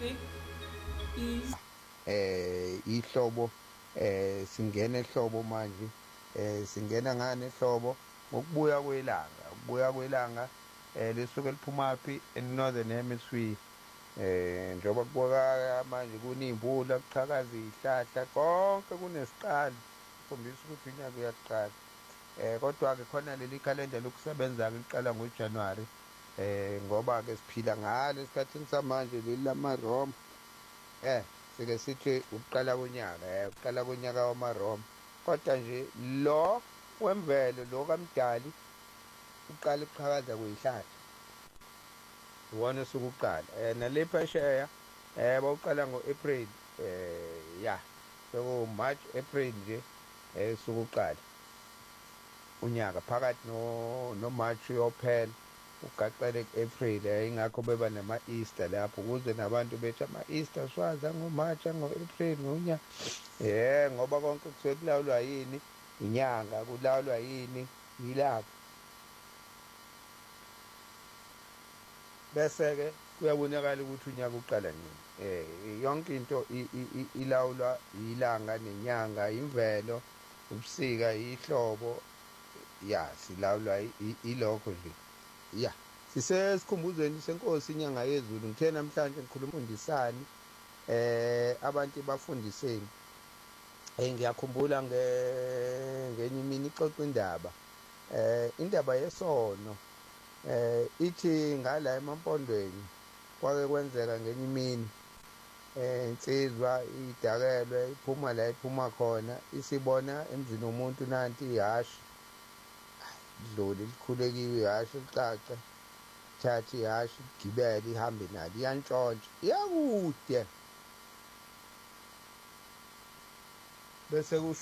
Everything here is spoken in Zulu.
ihlobo singena ehlobo manje singena ngane ehlobo ukubuya kwelanga lisuke liphumaphi in-Northern Hemisphere njengoba kubukeka manje kuney'mvula kuqhakaza iy'hlahla konke kunesiqalo kukhombisa ukuthi unyaka uyaqala kodwa-ke khona leli khalenda lokusebenza-ke liqala ngoJanuwari ngoba-ke siphila ngale esikhathini samanje leli lamaRoma sike sithi ukuqala konyaka ukuqala konyaka wamaRoma kodwa nje lo wemvelo lo kaMdali uqala ukuqhakaza kwey'hlahla iwona osuke uqala nale phesheya bawuqala ngo-April March April nje suke uqala unyaka phakathi no-March uyophela ugaqele ku-April ingakho beba nama-Easter lapho ukuze nabantu bethi ama-Easter siwazi ango-March ango-April ngonyaka ngoba konke kusuke kulawulwa yini inyanga kulawulwa yini yilapho bese-ke kuyabonakala ukuthi unyaka uqala nini yonke into ilawulwa ilanga nenyanga imvelo ubusika ihlobo silawulwa ilokho nje sisesikhumbuzweni senkosi inyanga yezulu ngithe namhlanje ngikhuluma undisani abantu bafundiseni ngiyakhumbula ngenye imini ixoxa indaba yesono ithi ngala emampondweni kwake kwenzeka ngenye imini insizwa idakelwe iphuma la iphuma khona isibona emzini womuntu nanti ihhashi dlule likhulekiwe ihhashi licace thatha ihhashi ligibele ihambe nalo iyantshontsha iyakude bese